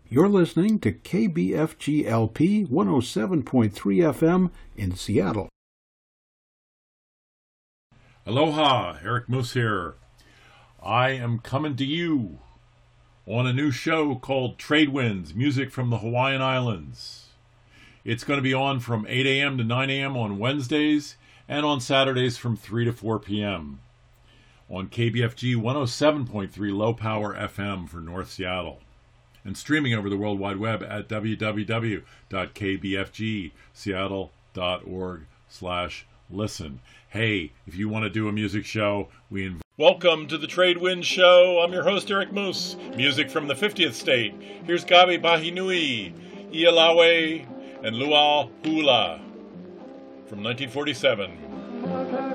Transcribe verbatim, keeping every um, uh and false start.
You're listening to K B F G L P one oh seven point three F M in Seattle. Aloha, Eric Moose here. I am coming to you on a new show called Trade Winds, Music from the Hawaiian Islands. It's going to be on from eight a.m. to nine a.m. on Wednesdays and on Saturdays from three to four p.m. on K B F G one oh seven point three Low Power F M for North Seattle, and streaming over the World Wide Web at w w w dot k b f g seattle dot org slash listen. Hey, if you want to do a music show, we invite. Welcome to the Trade Wind Show. I'm your host, Eric Moose. Music from the fiftieth state. Here's Gabi Bahinui, Ialawe, and Luau Hula from nineteen forty-seven.